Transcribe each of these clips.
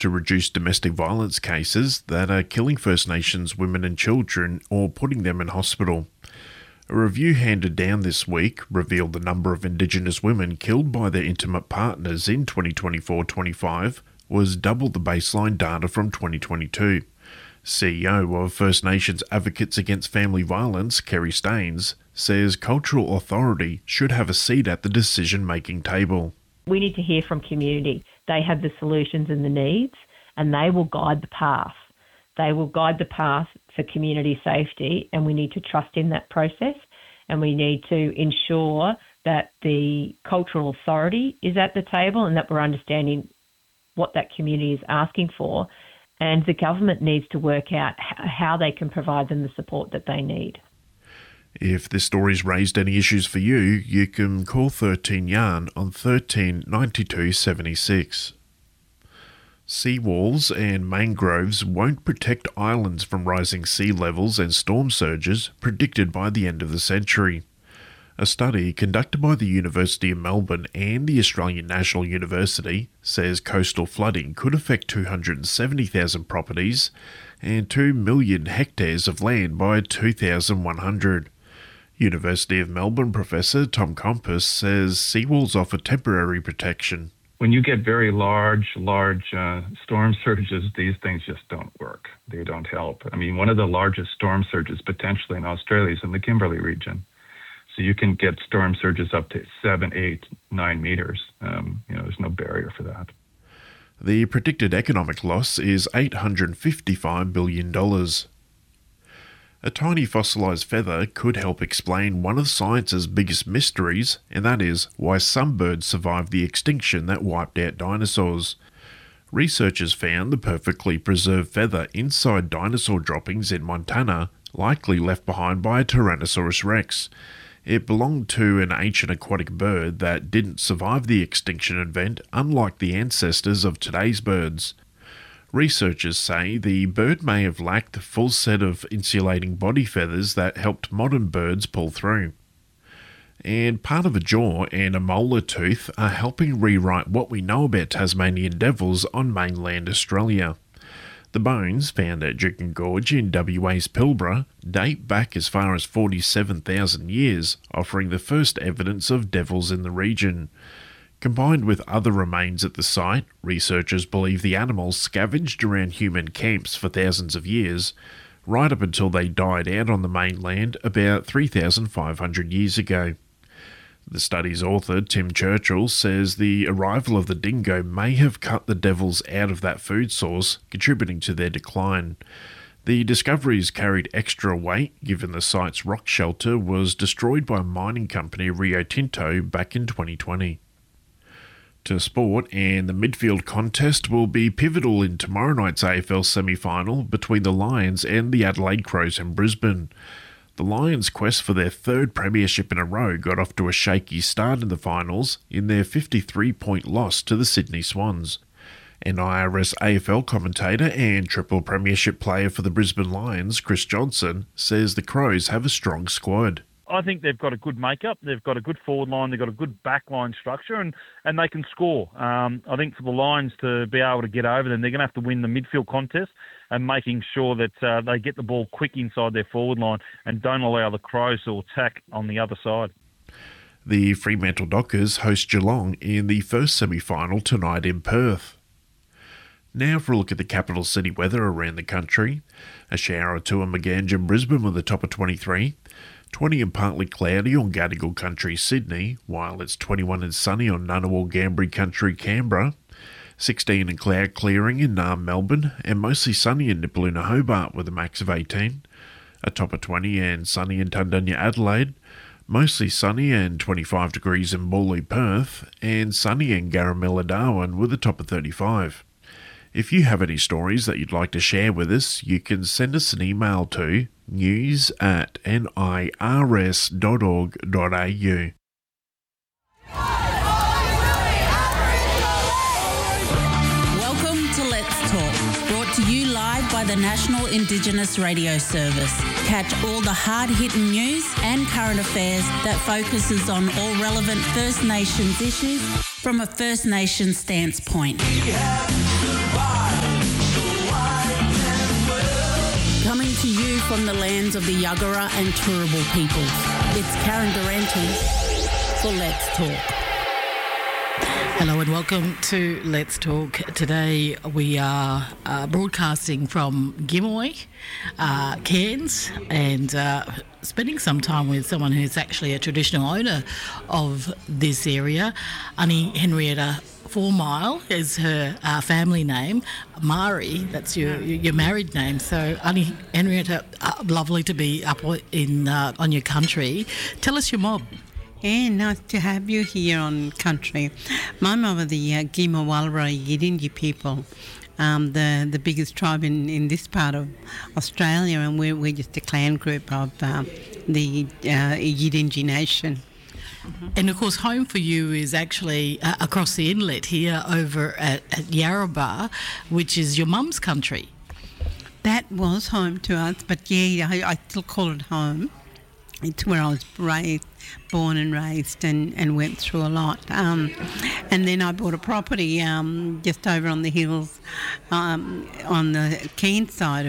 to reduce domestic violence cases that are killing First Nations women and children or putting them in hospital. A review handed down this week revealed the number of Indigenous women killed by their intimate partners in 2024-25 was double the baseline data from 2022. CEO of First Nations Advocates Against Family Violence, Kerry Staines, says cultural authority should have a seat at the decision-making table. We need to hear from community. They have the solutions and the needs, and they will guide the path. They will guide the path for community safety, and we need to trust in that process, and we need to ensure that the cultural authority is at the table and that we're understanding what that community is asking for. And the government needs to work out how they can provide them the support that they need. If this story's raised any issues for you, you can call 13 Yarn on 13 92 76. Seawalls and mangroves won't protect islands from rising sea levels and storm surges predicted by the end of the century. A study conducted by the University of Melbourne and the Australian National University says coastal flooding could affect 270,000 properties and 2 million hectares of land by 2100. University of Melbourne professor Tom Compass says seawalls offer temporary protection. When you get very large storm surges, these things just don't work. They don't help. I mean, one of the largest storm surges potentially in Australia is in the Kimberley region. So you can get storm surges up to 7, 8, 9 meters. There's no barrier for that. The predicted economic loss is $855 billion. A tiny fossilised feather could help explain one of science's biggest mysteries, and that is why some birds survived the extinction that wiped out dinosaurs. Researchers found the perfectly preserved feather inside dinosaur droppings in Montana, likely left behind by a Tyrannosaurus rex. It belonged to an ancient aquatic bird that didn't survive the extinction event, unlike the ancestors of today's birds. Researchers say the bird may have lacked the full set of insulating body feathers that helped modern birds pull through. And part of a jaw and a molar tooth are helping rewrite what we know about Tasmanian devils on mainland Australia. The bones, found at Juukan Gorge in WA's Pilbara, date back as far as 47,000 years, offering the first evidence of devils in the region. Combined with other remains at the site, researchers believe the animals scavenged around human camps for thousands of years, right up until they died out on the mainland about 3,500 years ago. The study's author, Tim Churchill, says the arrival of the dingo may have cut the devils out of that food source, contributing to their decline. The discoveries carried extra weight given the site's rock shelter was destroyed by mining company Rio Tinto back in 2020. To sport, and the midfield contest will be pivotal in tomorrow night's AFL semi-final between the Lions and the Adelaide Crows in Brisbane. The Lions' quest for their third premiership in a row got off to a shaky start in the finals in their 53-point loss to the Sydney Swans. An IRS AFL commentator and triple premiership player for the Brisbane Lions, Chris Johnson, says the Crows have a strong squad. I think they've got a good makeup. They've got a good forward line. They've got a good back line structure, and they can score. I think for the Lions to be able to get over them, they're going to have to win the midfield contest and making sure that they get the ball quick inside their forward line and don't allow the Crows to attack on the other side. The Fremantle Dockers host Geelong in the first semi-final tonight in Perth. Now for a look at the capital city weather around the country. A shower or two in Maganja and Brisbane with a top of 23. 20 and partly cloudy on Gadigal Country, Sydney, while it's 21 and sunny on Ngunnawal Gambri Country, Canberra. 16 and cloud clearing in Naarm, Melbourne, and mostly sunny in Nipaluna, Hobart with a max of 18. A top of 20 and sunny in Tundunya, Adelaide. Mostly sunny and 25 degrees in Morley, Perth, and sunny in Garamilla, Darwin with a top of 35. If you have any stories that you'd like to share with us, you can send us an email to news@nirs.org.au. Welcome to Let's Talk, brought to you live by the National Indigenous Radio Service. Catch all the hard-hitting news and current affairs that focuses on all relevant First Nations issues from a First Nations stance point. from the lands of the Yuggera and Turrbal peoples. It's Karen Durante for Let's Talk. Hello and welcome to Let's Talk. Today we are broadcasting from Gimuy, Cairns, and spending some time with someone who's actually a traditional owner of this area. Annie Henrietta 4 Mile is her family name. Mari, that's your married name. So Annie Henrietta, lovely to be up in on your country. Tell us your mob. Yeah, nice to have you here on country. My mob are the Gima Walra Yidinji people, the biggest tribe in this part of Australia, and we're just a clan group of the Yidinji nation. Mm-hmm. And of course, home for you is actually across the inlet here over at Yarrabah, which is your mum's country. That was home to us, but yeah, I still call it home. It's where I was born and raised and went through a lot. And then I bought a property just over on the hills on the Cairns side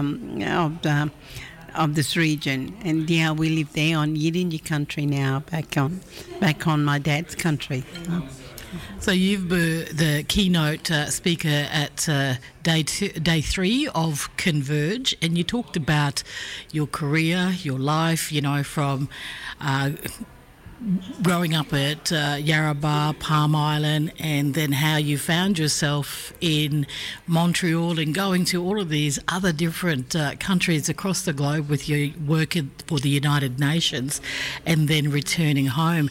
of this region. And yeah, we live there on Yidinji country now, back on my dad's country. So you've been the keynote speaker at day 3 of Converge, and you talked about your career, your life, from growing up at Yarrabah, Palm Island, and then how you found yourself in Montreal and going to all of these other different countries across the globe with your work for the United Nations, and then returning home.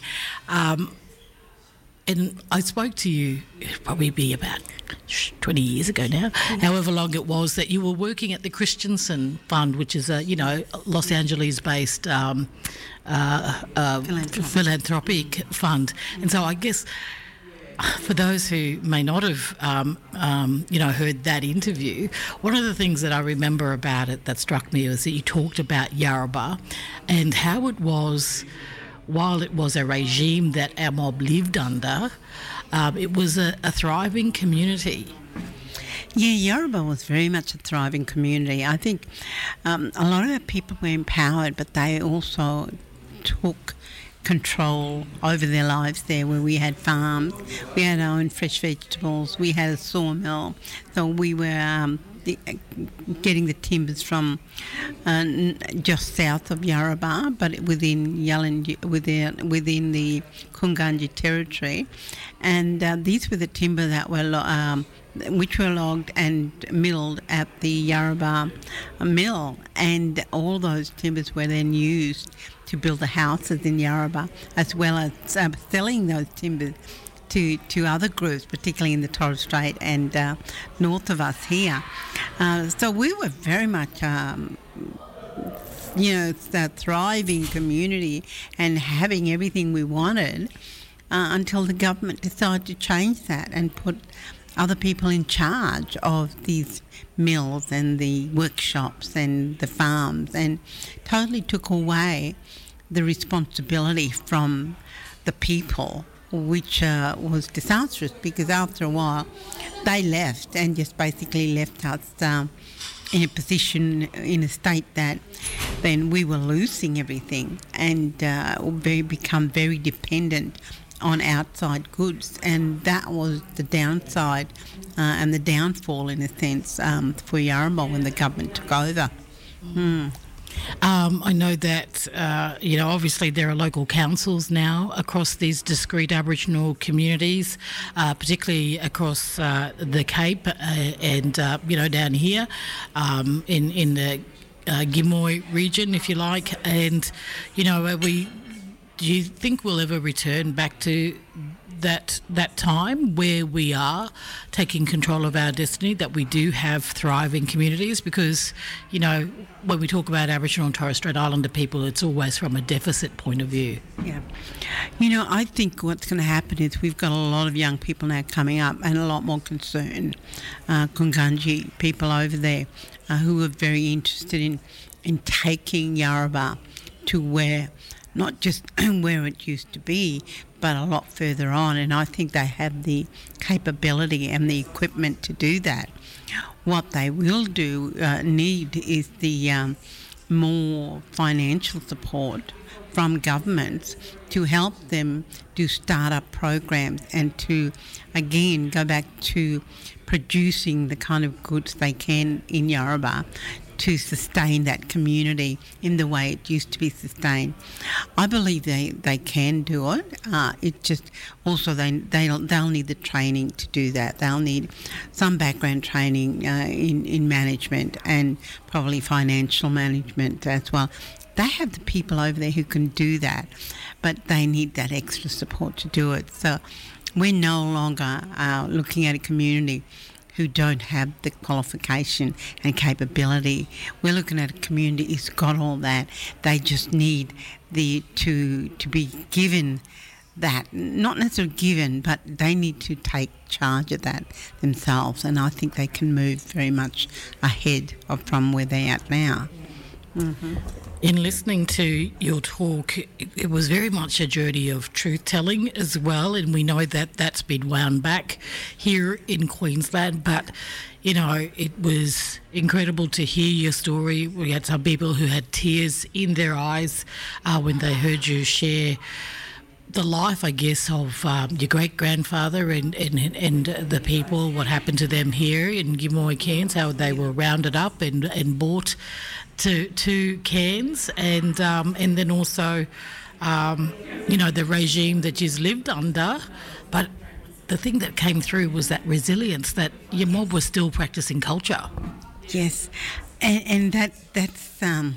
And I spoke to you, it'd probably be about 20 years ago now, however long it was, that you were working at the Christensen Fund, which is a, Los Angeles-based philanthropic fund. And so I guess for those who may not have, heard that interview, one of the things that I remember about it that struck me was that you talked about Yarrabah and how it was, while it was a regime that our mob lived under, it was a thriving community. Yeah, Yarrabah was very much a thriving community. I think a lot of our people were empowered, but they also took control over their lives there, where we had farms, we had our own fresh vegetables, we had a sawmill, so we were getting the timbers from just south of Yarrabah, but within the Kunganji territory, and these were the timber that were which were logged and milled at the Yarrabah mill, and all those timbers were then used to build the houses in Yarrabah, as well as selling those timbers to other groups, particularly in the Torres Strait and north of us here. So we were very much, a thriving community and having everything we wanted until the government decided to change that and put other people in charge of these mills and the workshops and the farms, and totally took away the responsibility from the people, which was disastrous, because after a while they left and just basically left us in a position, in a state that then we were losing everything and become very dependent on outside goods, and that was the downside and the downfall, in a sense, for Yarrabah when the government took over. I know that, obviously there are local councils now across these discrete Aboriginal communities, particularly across the Cape and, down here in the Gimuy region, if you like. And, do you think we'll ever return back to that time where we are taking control of our destiny, that we do have thriving communities? Because, when we talk about Aboriginal and Torres Strait Islander people, it's always from a deficit point of view. Yeah. I think what's going to happen is we've got a lot of young people now coming up and a lot more concerned, Kunganji people over there who are very interested in taking Yarrabah to where, not just where it used to be, but a lot further on, and I think they have the capability and the equipment to do that. What they will need is the more financial support from governments to help them do start-up programs and to, again, go back to producing the kind of goods they can in Yarrabah to sustain that community in the way it used to be sustained. I believe they can do it. It just also they'll need the training to do that. They'll need some background training in management and probably financial management as well. They have the people over there who can do that, but they need that extra support to do it. So we're no longer looking at a community who don't have the qualification and capability. We're looking at a community who's got all that. They just need to be given that, not necessarily given, but they need to take charge of that themselves. And I think they can move very much ahead from where they're at now. Mm-hmm. In listening to your talk, it was very much a journey of truth-telling as well, and we know that that's been wound back here in Queensland, but, you know, it was incredible to hear your story. We had some people who had tears in their eyes when they heard you share the life, I guess, of your great-grandfather and the people, what happened to them here in Giveaway Cairns, how they were rounded up and brought to Cairns, and then also, you know, the regime that you've lived under. But the thing that came through was that resilience, that your mob was still practising culture. Yes, and that's the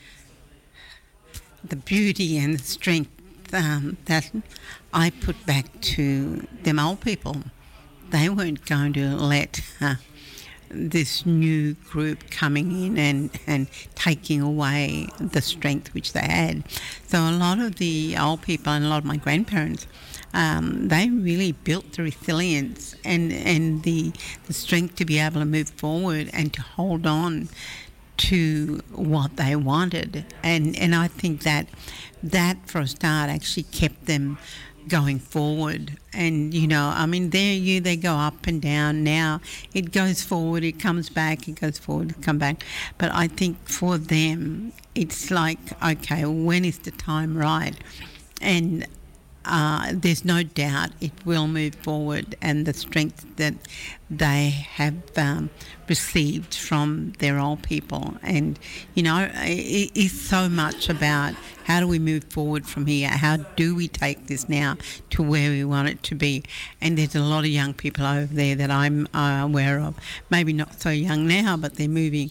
beauty and the strength that I put back to them old people. They weren't going to let this new group coming in and taking away the strength which they had. So a lot of the old people and a lot of my grandparents, they really built the resilience and the strength to be able to move forward and to hold on to what they wanted. And I think that for a start actually kept them going forward. And, you know, I mean, they go up and down. Now it goes forward, it comes back, it goes forward, it comes back. But I think for them, it's like, okay, when is the time right? And there's no doubt it will move forward, and the strength that they have received from their old people. And, you know, it is so much about how do we move forward from here? How do we take this now to where we want it to be? And there's a lot of young people over there that I'm aware of, maybe not so young now, but they're moving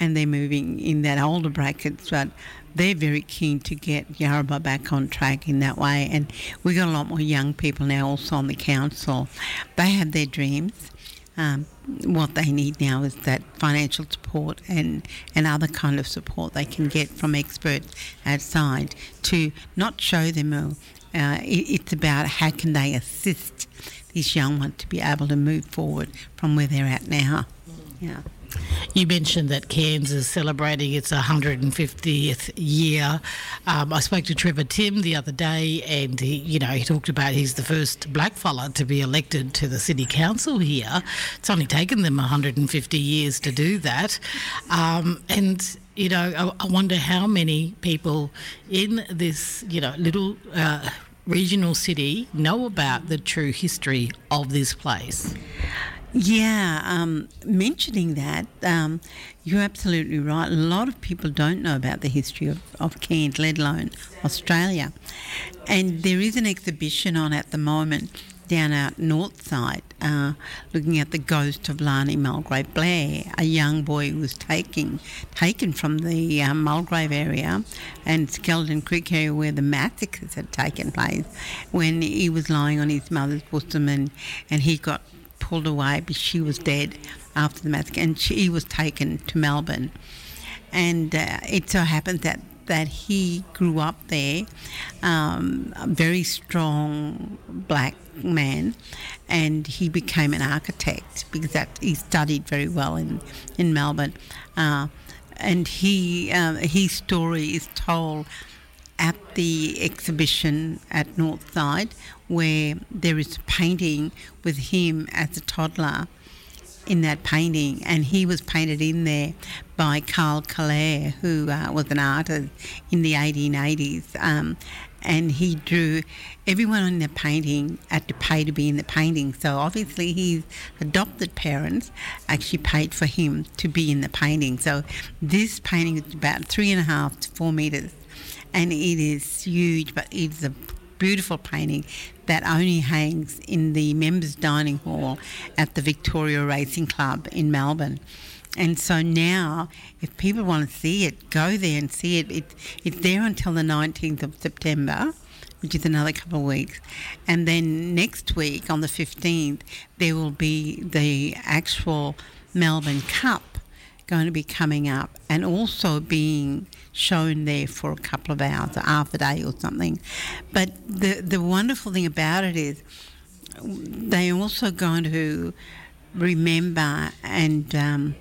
in that older brackets, but they're very keen to get Yarrabah back on track in that way. And we've got a lot more young people now also on the council. They have their dreams. What they need now is that financial support and other kind of support they can get from experts outside to not show them. It's about how can they assist these young ones to be able to move forward from where they're at now. Yeah. You mentioned that Cairns is celebrating its 150th year. I spoke to Trevor Tim the other day, and he talked about he's the first black fella to be elected to the city council here. It's only taken them 150 years to do that. And I wonder how many people in this, little regional city know about the true history of this place. Yeah, mentioning that, you're absolutely right. A lot of people don't know about the history of Cairns, let alone Australia. And there is an exhibition on at the moment down out north side, looking at the ghost of Lani Mulgrave Blair, a young boy who was taken from the Mulgrave area and Skeleton Creek area where the massacres had taken place, when he was lying on his mother's bosom and he got pulled away because she was dead after the massacre, and he was taken to Melbourne. And it so happened that he grew up there, a very strong black man, and he became an architect because he studied very well in Melbourne. And his story is told at the exhibition at Northside, where there is a painting with him as a toddler in that painting, and he was painted in there by Carl Calais, who was an artist in the 1880s. And he drew everyone in the painting had to pay to be in the painting. So obviously his adopted parents actually paid for him to be in the painting. So this painting is about 3.5 to 4 metres, and it is huge, but it's a beautiful painting that only hangs in the members' dining hall at the Victoria Racing Club in Melbourne. And so now, if people want to see it, go there and see it. It's there until the 19th of September, which is another couple of weeks. And then next week, on the 15th, there will be the actual Melbourne Cup going to be coming up and also being shown there for a couple of hours, half a day or something. But the wonderful thing about it is they're also going to remember and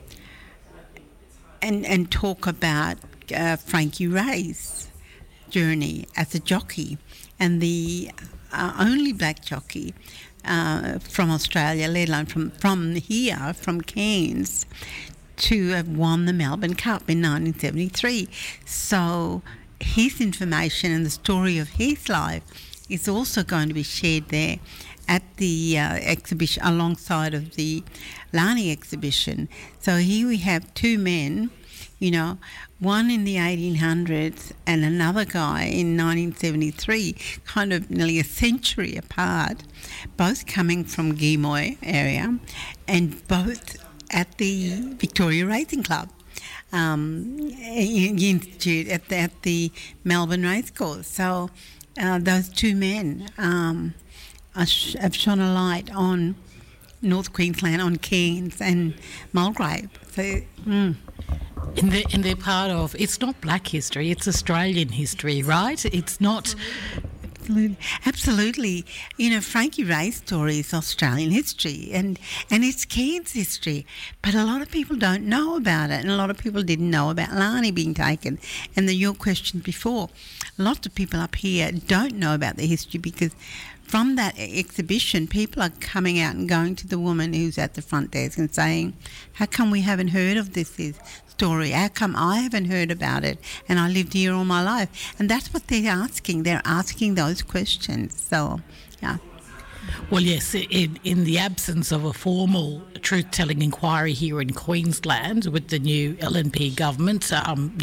talk about Frankie Ray's journey as a jockey, and the only black jockey from Australia, let alone from here, from Cairns, to have won the Melbourne Cup in 1973. So his information and the story of his life is also going to be shared there at the exhibition alongside of the Lani exhibition. So here we have two men, one in the 1800s and another guy in 1973, kind of nearly a century apart, both coming from Gimoy area and both at the Victoria Racing Club Institute at the Melbourne Racecourse. So those two men have shone a light on North Queensland, on Cairns and Mulgrave. So, And they're part of, it's not black history, it's Australian history, right? It's not... Absolutely. Frankie Ray's story is Australian history and it's Cairns history, but a lot of people don't know about it, and a lot of people didn't know about Lani being taken. And your question before, lots of people up here don't know about the history because from that exhibition, people are coming out and going to the woman who's at the front desk and saying, how come we haven't heard of this story? How come I haven't heard about it? And I lived here all my life. And that's what they're asking. They're asking those questions. So, yeah. Well, yes, in the absence of a formal truth-telling inquiry here in Queensland with the new LNP government,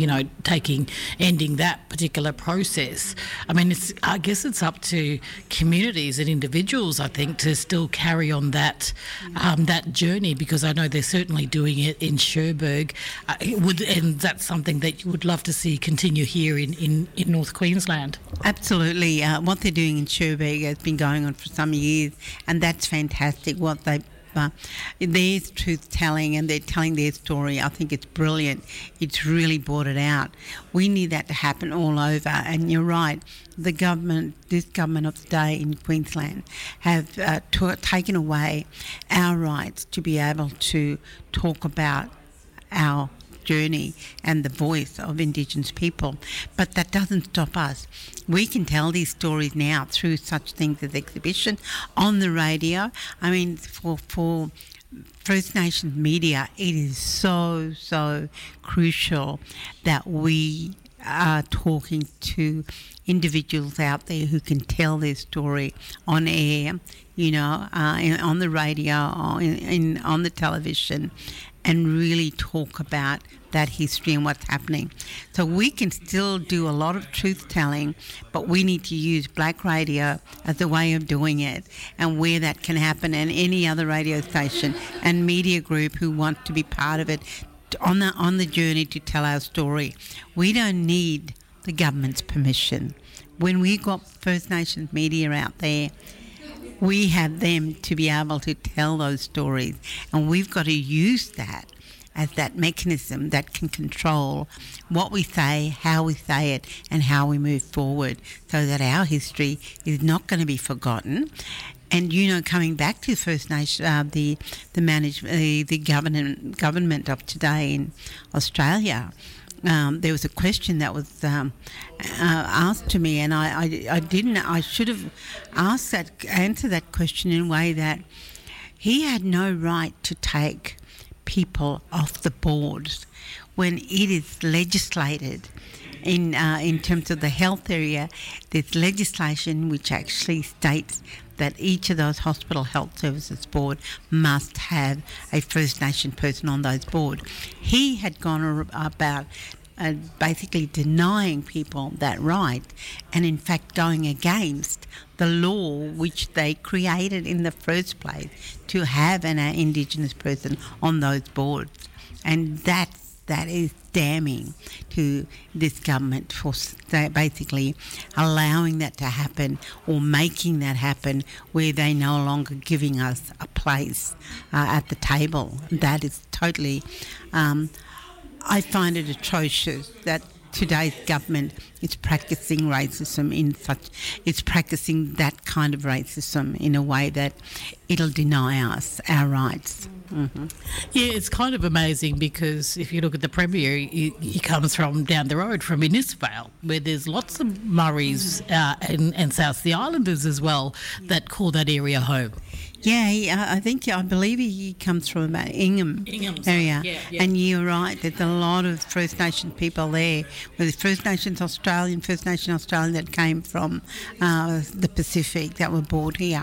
ending that particular process, I guess it's up to communities and individuals, I think, to still carry on that journey, because I know they're certainly doing it in Cherbourg, and that's something that you would love to see continue here in North Queensland. Absolutely. What they're doing in Cherbourg has been going on for some years, and that's fantastic. What there's truth telling, and they're telling their story. I think it's brilliant. It's really brought it out. We need that to happen all over. And you're right, this government of the day in Queensland have taken away our rights to be able to talk about our journey and the voice of Indigenous people. But that doesn't stop us. We can tell these stories now through such things as exhibition, on the radio. For First Nations media, it is so crucial that we are talking to individuals out there who can tell their story on air, on the radio, on the television, and really talk about that history and what's happening. So we can still do a lot of truth-telling, but we need to use black radio as a way of doing it, and where that can happen, and any other radio station and media group who want to be part of it on the journey to tell our story. We don't need the government's permission. When we got First Nations media out there, we have them to be able to tell those stories, and we've got to use that as that mechanism that can control what we say, how we say it, and how we move forward, so that our history is not going to be forgotten. And coming back to First Nation, the government of today in Australia, there was a question that was asked to me, and I should have answered that question in a way that, he had no right to take people off the boards when it is legislated. In terms of the health area, there's legislation which actually states that each of those hospital health services board must have a First Nation person on those board. He had gone about basically denying people that right, and in fact going against the law which they created in the first place to have an Indigenous person on those boards. And that is damning to this government for basically allowing that to happen or making that happen where they're no longer giving us a place at the table. That is totally... I find it atrocious that today's government is practicing racism it's practicing that kind of racism in a way that it'll deny us our rights. Mm-hmm. Yeah, it's kind of amazing because if you look at the Premier, he comes from down the road from Innisfail, where there's lots of Murris and South Sea Islanders as well that call that area home. Yeah, I believe he comes from about Ingham area. Yeah. And you're right, there's a lot of First Nation people there. Well, there's First Nation Australian that came from the Pacific that were brought here.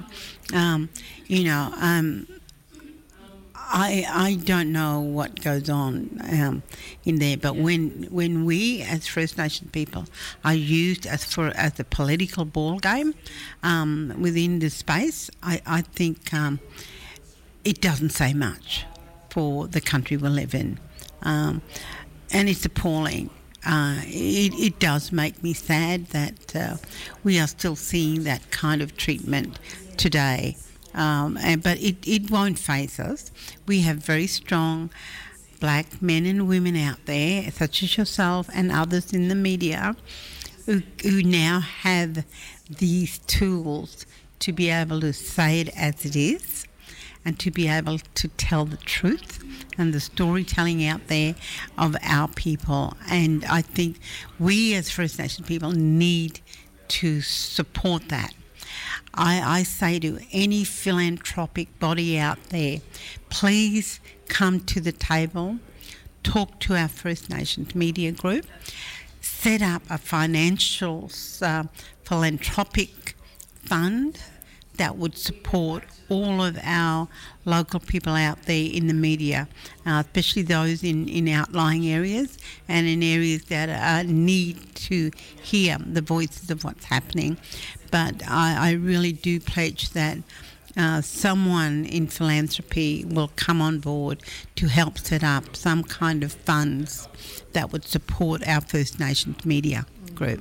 I don't know what goes on in there, but when we as First Nation people are used as a political ball game within the space, I think it doesn't say much for the country we live in, and it's appalling. It does make me sad that we are still seeing that kind of treatment today. But it won't faze us. We have very strong black men and women out there, such as yourself and others in the media, who now have these tools to be able to say it as it is and to be able to tell the truth and the storytelling out there of our people. And I think we as First Nation people need to support that. I say to any philanthropic body out there, please come to the table, talk to our First Nations media group, set up a financial philanthropic fund that would support all of our local people out there in the media, especially those in outlying areas and in areas that need to hear the voices of what's happening. But I really do pledge that someone in philanthropy will come on board to help set up some kind of funds that would support our First Nations media group.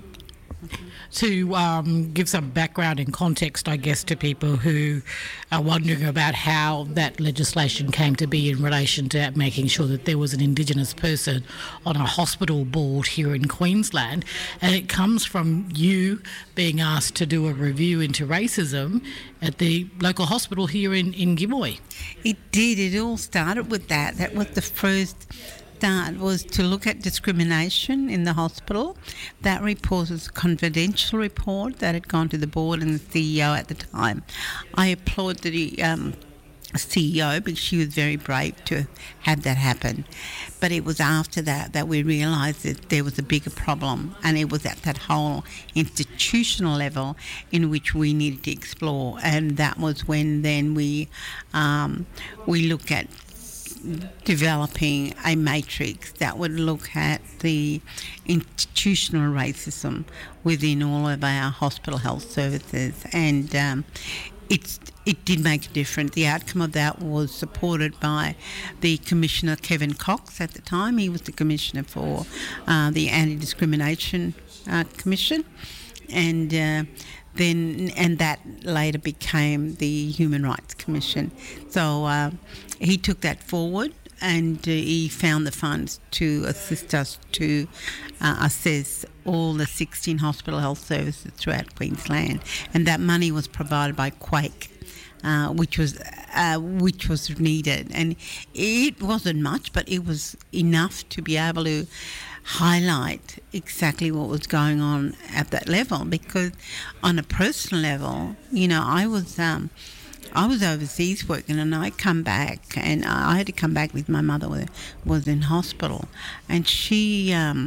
To give some background and context, I guess, to people who are wondering about how that legislation came to be in relation to making sure that there was an Indigenous person on a hospital board here in Queensland, and it comes from you being asked to do a review into racism at the local hospital here in Giveaway. It did. It all started with that. That was the first start, was to look at discrimination in the hospital. That report was a confidential report that had gone to the board and the CEO at the time. I applaud the CEO because she was very brave to have that happen. But it was after that we realised that there was a bigger problem, and it was at that whole institutional level in which we needed to explore. And that was when then we look at developing a matrix that would look at the institutional racism within all of our hospital health services, and it did make a difference. The outcome of that was supported by the Commissioner Kevin Cox at the time. He was the Commissioner for the Anti-Discrimination Commission, and that later became the Human Rights Commission. So he took that forward, and he found the funds to assist us to assess all the 16 hospital health services throughout Queensland, and that money was provided by Quake, which was needed, and it wasn't much, but it was enough to be able to highlight exactly what was going on at that level. Because on a personal level, I I was overseas working, and I come back, and I had to come back with my mother, was in hospital, and and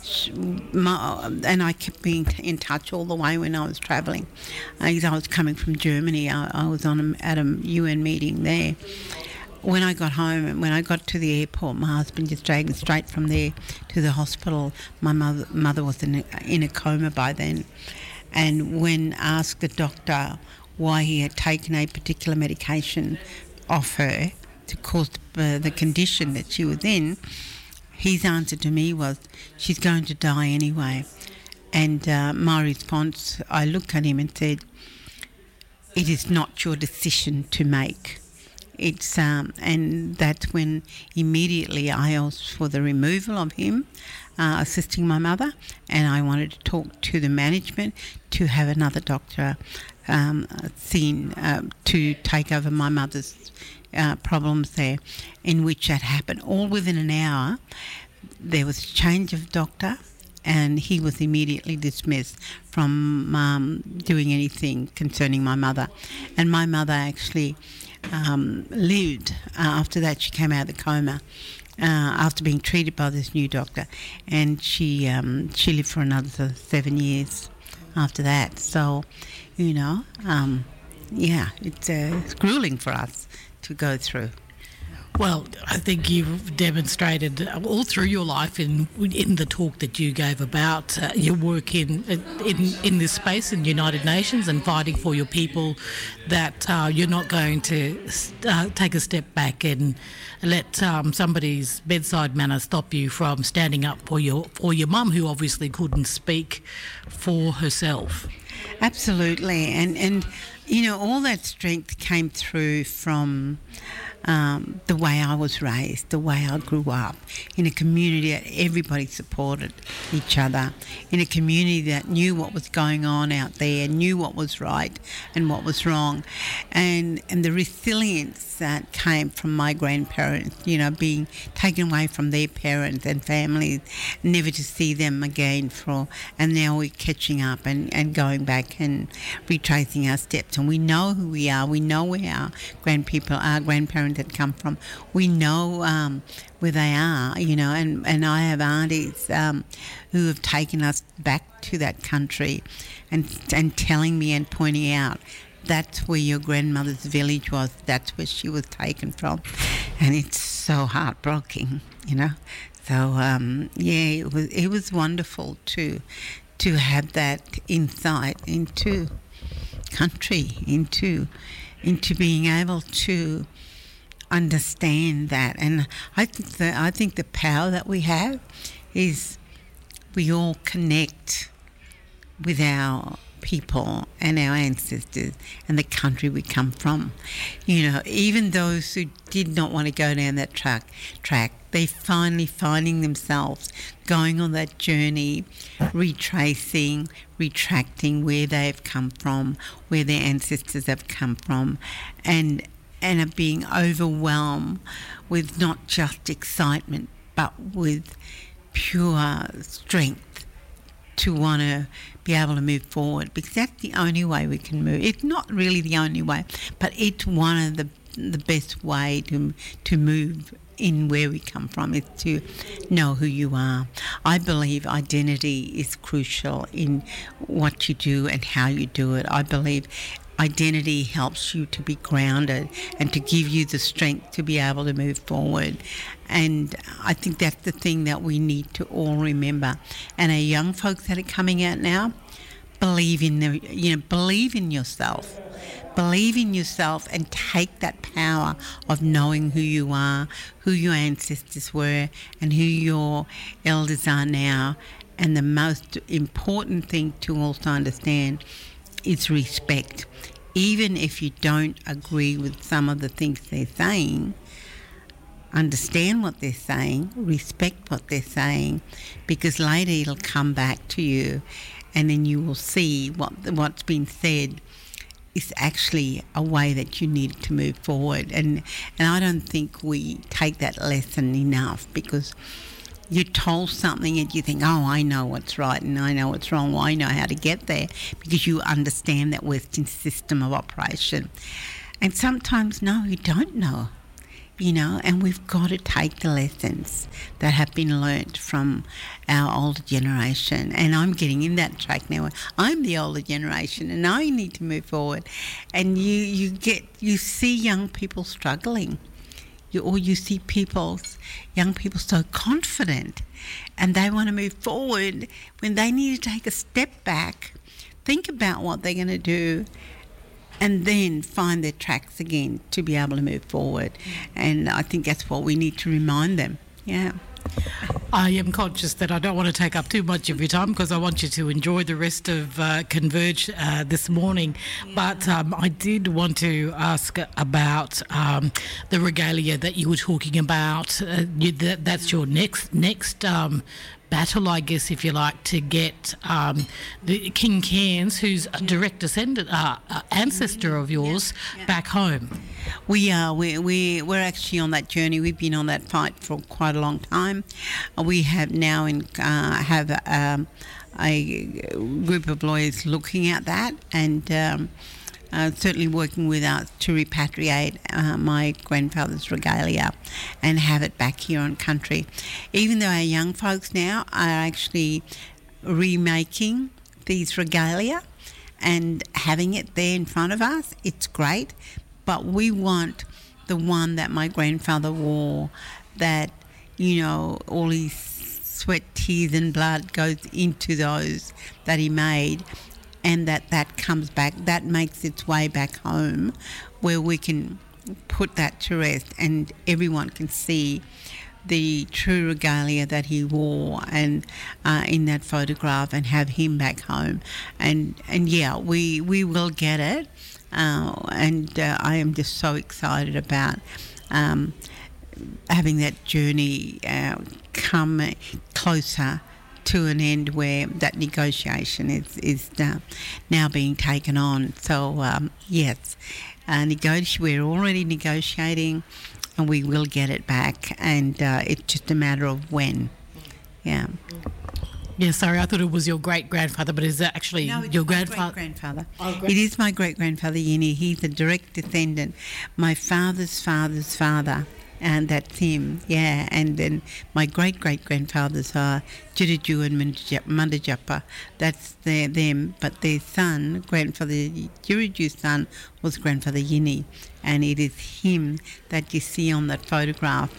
I kept being in touch all the way when I was travelling. As I was coming from Germany, I was at a UN meeting there. When I got home and when I got to the airport, my husband just dragged me straight from there to the hospital. My mother was in a coma by then. And when asked the doctor why he had taken a particular medication off her to cause the condition that she was in, his answer to me was, she's going to die anyway. And my response, I looked at him and said, it is not your decision to make. And that's when immediately I asked for the removal of him, assisting my mother, and I wanted to talk to the management to have another doctor seen to take over my mother's problems there, in which that happened. All within an hour, there was a change of doctor, and he was immediately dismissed from doing anything concerning my mother. And my mother actually lived after that. She came out of the coma after being treated by this new doctor, and she lived for another 7 years after that. So, it's grueling for us to go through. Well, I think you've demonstrated all through your life in the talk that you gave about your work in this space in United Nations and fighting for your people, that you're not going to take a step back and let somebody's bedside manner stop you from standing up for your mum, who obviously couldn't speak for herself. Absolutely, and all that strength came through from the way I was raised, the way I grew up, in a community that everybody supported each other, in a community that knew what was going on out there, knew what was right and what was wrong, and the resilience that came from my grandparents, being taken away from their parents and families, never to see them again and now we're catching up and going back and retracing our steps, and we know who we are, we know where our grandparents had come from, we know where they are, and I have aunties who have taken us back to that country and telling me and pointing out, that's where your grandmother's village was, that's where she was taken from, and it's so heartbreaking, So it was wonderful to have that insight into country, into being able to understand that. And I think the power that we have is we all connect with our people and our ancestors and the country we come from. Even those who did not want to go down that track, they finally finding themselves going on that journey, retracing, retracting where they've come from, where their ancestors have come from, and are being overwhelmed with not just excitement, but with pure strength to want to be able to move forward, because that's the only way we can move. It's not really the only way, but it's one of the best way to move in where we come from, is to know who you are. I believe identity is crucial in what you do and how you do it. I believe identity helps you to be grounded and to give you the strength to be able to move forward. And I think that's the thing that we need to all remember. And our young folks that are coming out now, believe in yourself. Believe in yourself and take that power of knowing who you are, who your ancestors were, and who your elders are now. And the most important thing to also understand is respect. Even if you don't agree with some of the things they're saying, understand what they're saying, respect what they're saying, because later it'll come back to you, and then you will see what's been said is actually a way that you need to move forward. And I don't think we take that lesson enough, because you're told something and you think, oh, I know what's right and I know what's wrong. Well, I know how to get there, because you understand that Western system of operation. And sometimes, no, you don't know, and we've got to take the lessons that have been learnt from our older generation. And I'm getting in that track now. I'm the older generation and I need to move forward. And you see young people struggling. You see young people so confident, and they want to move forward when they need to take a step back, think about what they're going to do, and then find their tracks again to be able to move forward. And I think that's what we need to remind them. Yeah. I am conscious that I don't want to take up too much of your time because I want you to enjoy the rest of Converge this morning. But I did want to ask about the regalia that you were talking about. That's your next battle, I guess, if you like, to get the King Cairns, who's a direct ancestor of yours, back home. We are. We're actually on that journey. We've been on that fight for quite a long time. We have now have a group of lawyers looking at that, and certainly working with us to repatriate my grandfather's regalia and have it back here on country. Even though our young folks now are actually remaking these regalia and having it there in front of us, it's great, but we want the one that my grandfather wore, that, all his sweat, tears and blood goes into those that he made, and that comes back, that makes its way back home, where we can put that to rest and everyone can see the true regalia that he wore and in that photograph, and have him back home. And yeah, we will get it, and I am just so excited about having that journey come closer to an end, where that negotiation is now being taken on. So yes, we're already negotiating, and we will get it back, and it's just a matter of when. Yeah. Yeah, sorry, I thought it was your great-grandfather, but is it actually your grandfather? Great-grandfather. It is my great-grandfather, Yini. He's a direct descendant. My father's father's father, and that's him, yeah. And then my great-great-grandfathers are Jiriju and Mundajapa. That's them, but their son, grandfather Jiriju's son, was grandfather Yini, and it is him that you see on that photograph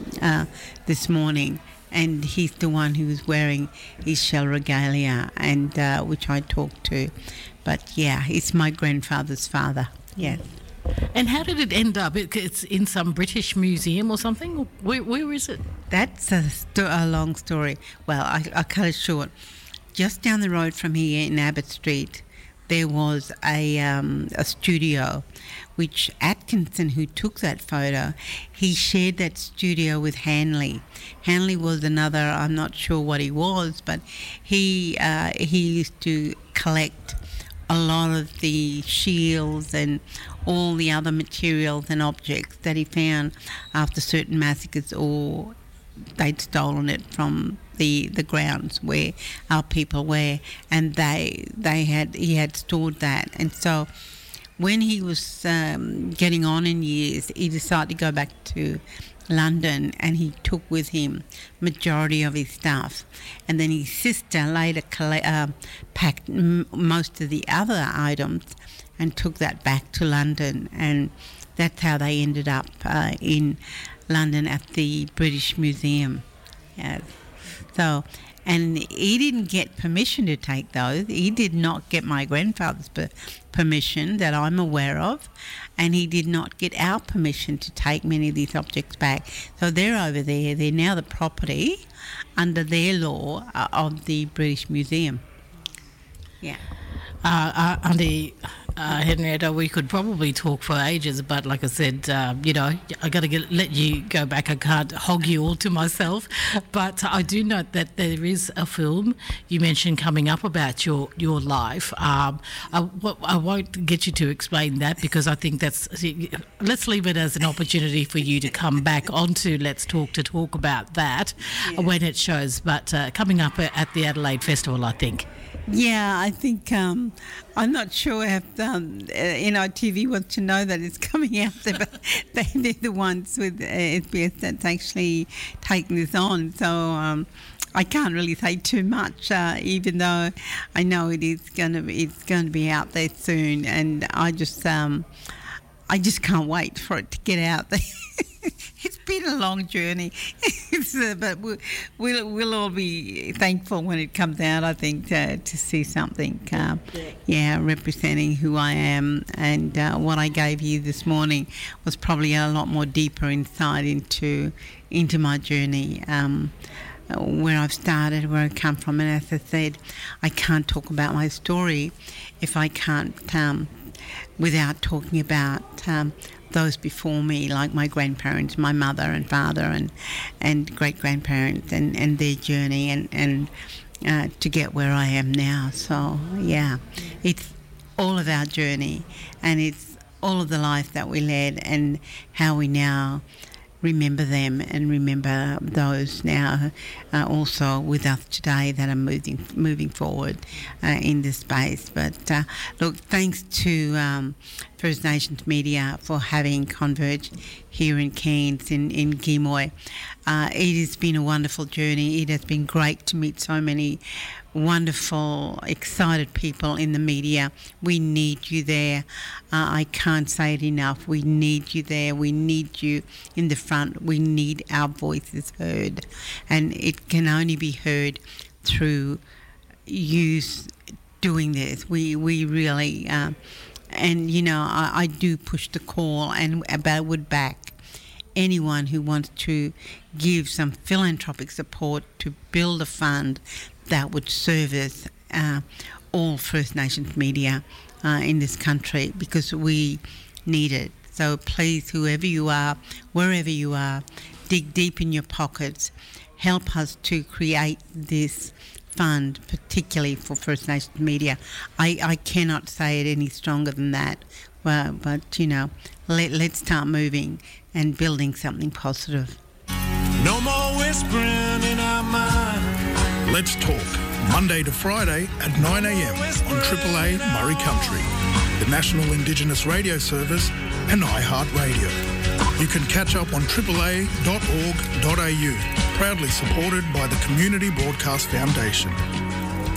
this morning. And he's the one who was wearing his shell regalia, and which I talked to. But yeah, it's my grandfather's father. Yes. And how did it end up? It's in some British museum or something? Where is it? That's a long story. Well, I'll cut it short. Just down the road from here in Abbott Street, there was a studio, which Atkinson, who took that photo, he shared that studio with Hanley. Hanley was another, I'm not sure what he was, but he used to collect a lot of the shields and all the other materials and objects that he found after certain massacres, or they'd stolen it from the grounds where our people were, and he had stored that. And so when he was getting on in years, he decided to go back to London, and he took with him majority of his stuff. And then his sister later packed most of the other items and took that back to London, and that's how they ended up in London at the British Museum. Yeah. So, and he didn't get permission to take those. He did not get my grandfather's permission that I'm aware of, and he did not get our permission to take many of these objects back. So they're over there. They're now the property under their law of the British Museum. Yeah. Auntie Henrietta, we could probably talk for ages, but like I said, I got to let you go back. I can't hog you all to myself. But I do note that there is a film you mentioned coming up about your life. I won't get you to explain that, because I think let's leave it as an opportunity for you to come back onto Let's Talk to talk about that when it shows. But coming up at the Adelaide Festival, I think. Yeah, I think I'm not sure if NITV wants to know that it's coming out there, but they're the ones with SBS that's actually taking this on. So I can't really say too much, even though I know it's going to be out there soon, and I just can't wait for it to get out there. It's been a long journey, but we'll all be thankful when it comes out, I think, to see something, representing who I am. And what I gave you this morning was probably a lot more deeper insight into my journey, where I've started, where I come from. And as I said, I can't talk about my story if I can't, without talking about those before me, like my grandparents, my mother and father and great-grandparents and their journey and to get where I am now. So, yeah, it's all of our journey, and it's all of the life that we led and how we now remember them and remember those now also with us today that are moving forward in this space. But look, thanks to First Nations Media for having Converge here in Cairns, in Gimoy. It has been a wonderful journey. It has been great to meet so many wonderful, excited people in the media. We need you there. I can't say it enough. We need you there. We need you in the front. We need our voices heard. And it can only be heard through you doing this. We really, and you know, I do push the call and would back anyone who wants to give some philanthropic support to build a fund that would service all First Nations media in this country, because we need it. So please, whoever you are, wherever you are, dig deep in your pockets, help us to create this fund, particularly for First Nations media. I cannot say it any stronger than that, but you know, let's start moving and building something positive. No more whispering in our mind. Let's Talk, Monday to Friday at 9 a.m. on Triple A Murray Country, the National Indigenous Radio Service and iHeartRadio. You can catch up on AAA.org.au, proudly supported by the Community Broadcast Foundation.